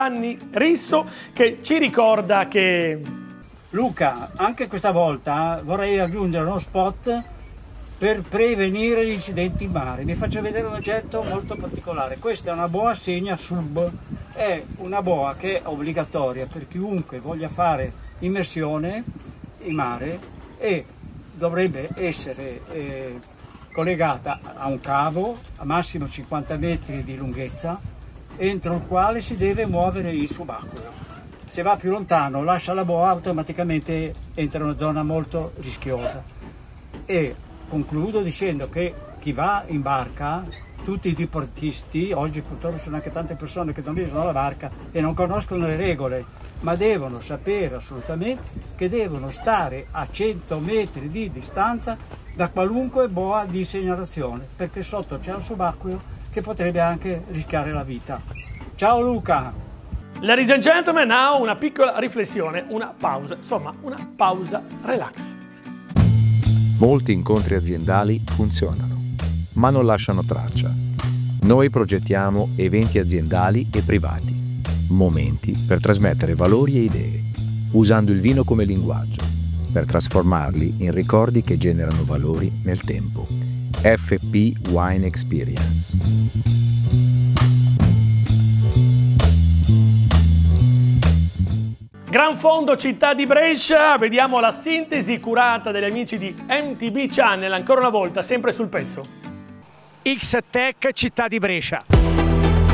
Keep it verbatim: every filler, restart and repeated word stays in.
Giovanni Risso che ci ricorda che... Luca, anche questa volta vorrei aggiungere uno spot per prevenire gli incidenti in mare. Vi faccio vedere un oggetto molto particolare. Questa è una boa Segna Sub, è una boa che è obbligatoria per chiunque voglia fare immersione in mare e dovrebbe essere eh, collegata a un cavo a massimo cinquanta metri di lunghezza, entro il quale si deve muovere il subacqueo. Se va più lontano, lascia la boa, automaticamente entra in una zona molto rischiosa. E concludo dicendo che chi va in barca, tutti i diportisti, oggi purtroppo sono anche tante persone che non visano la barca e non conoscono le regole, ma devono sapere assolutamente che devono stare a cento metri di distanza da qualunque boa di segnalazione, perché sotto c'è un subacqueo che potrebbe anche rischiare la vita. Ciao Luca! Ladies and gentlemen, now una piccola riflessione, una pausa, insomma una pausa relax. Molti incontri aziendali funzionano, ma non lasciano traccia. Noi progettiamo eventi aziendali e privati, momenti per trasmettere valori e idee, usando il vino come linguaggio, per trasformarli in ricordi che generano valori nel tempo. F P Wine Experience. Gran Fondo Città di Brescia, vediamo la sintesi curata dagli amici di M T B Channel, ancora una volta, sempre sul pezzo. X-Tech Città di Brescia.